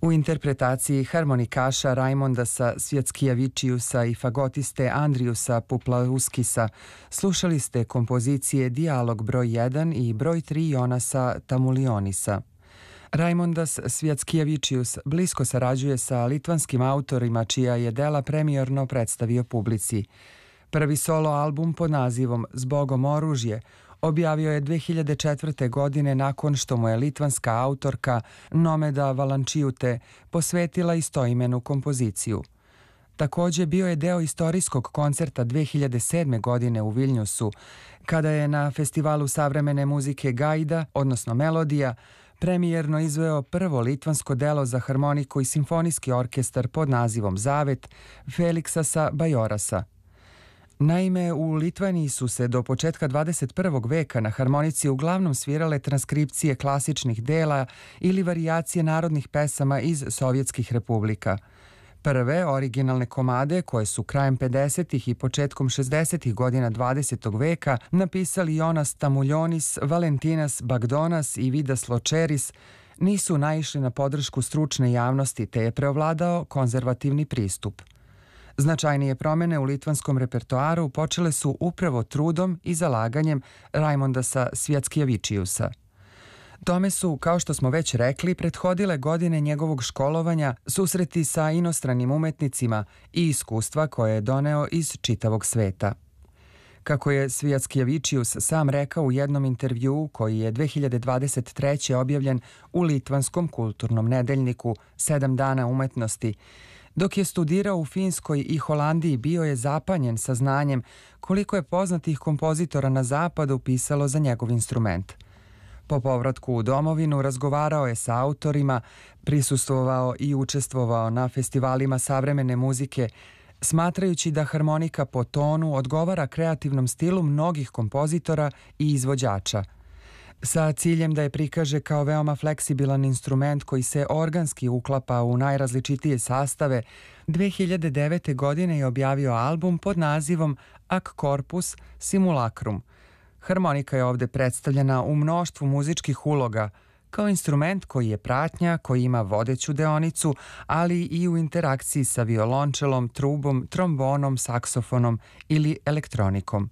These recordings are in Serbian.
U interpretaciji harmonikaša Raimondasa Sviackijavičiusa i fagotiste Andriusa Puplauskisa slušali ste kompozicije Dijalog broj 1 i broj 3 Jonasa Tamulionisa. Raimondas Sviackijavičius blisko sarađuje sa litvanskim autorima čija je dela premijerno predstavio publici. Prvi solo album pod nazivom Zbogom oružje objavio je 2004. godine nakon što mu je litvanska autorka Nomeda Valančiūtė posvetila istoimenu kompoziciju. Također bio je deo istorijskog koncerta 2007. godine u Vilniusu, kada je na festivalu savremene muzike Gaida, odnosno Melodija, premijerno izveo prvo litvansko delo za harmoniku i simfonijski orkestar pod nazivom Zavet Feliksasa Bajorasa. Naime, u Litvaniji su se do početka 21. veka na harmonici uglavnom svirale transkripcije klasičnih dela ili varijacije narodnih pesama iz sovjetskih republika. Prve originalne komade, koje su krajem 50. i početkom 60. godina 20. veka napisali Jonas Tamulionis, Valentinas Bagdonas i Vidas Ločeris, nisu naišli na podršku stručne javnosti te je preovladao konzervativni pristup. Značajnije promjene u litvanskom repertoaru počele su upravo trudom i zalaganjem Raimondasa Sviackijavičiusa. Tome su, kao što smo već rekli, prethodile godine njegovog školovanja, susreti sa inostranim umetnicima i iskustva koje je doneo iz čitavog sveta. Kako je Sviackijavičius sam rekao u jednom intervjuu koji je 2023. objavljen u litvanskom kulturnom nedeljniku 7 dana umetnosti, dok je studirao u Finskoj i Holandiji bio je zapanjen sa znanjem koliko je poznatih kompozitora na zapadu pisalo za njegov instrument. Po povratku u domovinu razgovarao je sa autorima, prisustvovao i učestvovao na festivalima savremene muzike, smatrajući da harmonika po tonu odgovara kreativnom stilu mnogih kompozitora i izvođača. Sa ciljem da je prikaže kao veoma fleksibilan instrument koji se organski uklapa u najrazličitije sastave, 2009. godine je objavio album pod nazivom Ac Corpus Simulacrum. Harmonika je ovdje predstavljena u mnoštvu muzičkih uloga, kao instrument koji je pratnja, koji ima vodeću deonicu, ali i u interakciji sa violončelom, trubom, trombonom, saksofonom ili elektronikom.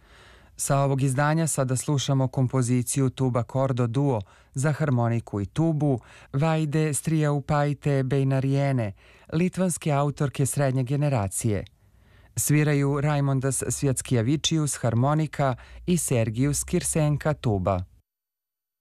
Sa ovog izdanja sada slušamo kompoziciju Tuba Cordo Duo za harmoniku i tubu Vaide Strijaupajte Beinarijene, litvanske autorke srednje generacije. Sviraju Raimondas Sviackijavičius harmonika i Sergijus Kirsenka tuba.